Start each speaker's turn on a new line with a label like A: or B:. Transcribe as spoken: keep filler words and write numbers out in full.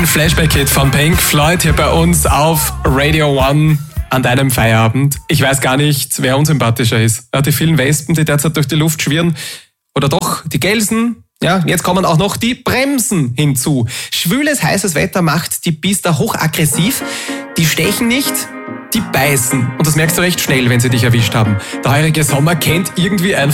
A: Ein Flashback-Hit von Pink Floyd hier bei uns auf Radio One an deinem Feierabend. Ich weiß gar nicht, wer unsympathischer ist. Ja, die vielen Wespen, die derzeit durch die Luft schwirren. Oder doch die Gelsen. Ja, jetzt kommen auch noch die Bremsen hinzu. Schwüles, heißes Wetter macht die Biester hochaggressiv. Die stechen nicht, die beißen. Und das merkst du recht schnell, wenn sie dich erwischt haben. Der heurige Sommer kennt irgendwie einfach